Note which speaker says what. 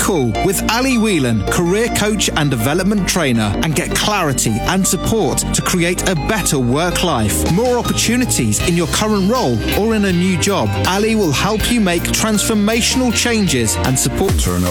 Speaker 1: call with Ali Whelan, career coach and development trainer, and get clarity and support to create a better work life. More opportunities in your current role or in a new job. Ali will help you make transformational changes and support.
Speaker 2: Turn up